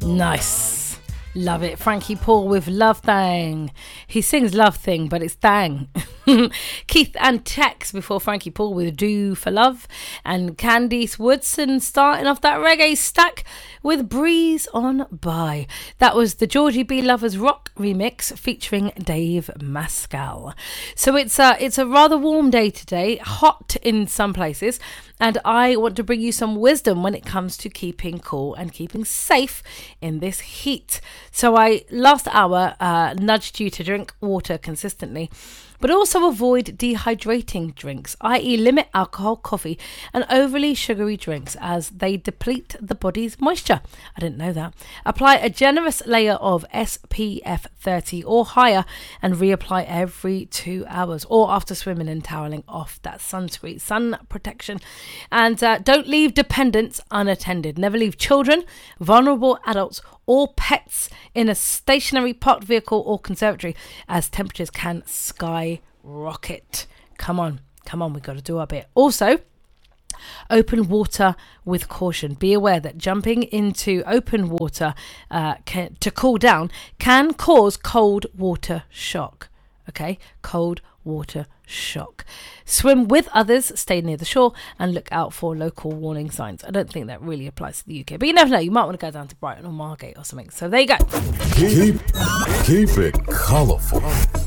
Nice. Love it. Frankie Paul with Love Thang. He sings Love Thing, but it's Thang. Keith and Tex before Frankie Paul with Do for Love. And Candice Woodson starting off that reggae stack with Breeze on By. That was the Georgie B. Lovers Rock remix featuring Dave Mascal. So it's a rather warm day today, hot in some places, and I want to bring you some wisdom when it comes to keeping cool and keeping safe in this heat. So I last hour nudged you to drink water consistently, but also avoid dehydrating drinks, i.e. limit alcohol, coffee and overly sugary drinks as they deplete the body's moisture. I didn't know that. Apply a generous layer of SPF 30 or higher and reapply every 2 hours or after swimming and toweling off. That sunscreen, sun protection. And don't leave dependents unattended. Never leave children, vulnerable adults or pets in a stationary parked vehicle or conservatory as temperatures can skyrocket. Come on, we've got to do our bit. Also, open water with caution. Be aware that jumping into open water to cool down can cause cold water shock. Okay, cold water shock. Swim with others, stay near the shore and look out for local warning signs. I don't think that really applies to the UK, but you never know, you might want to go down to Brighton or Margate or something. So there you go. Keep it colourful.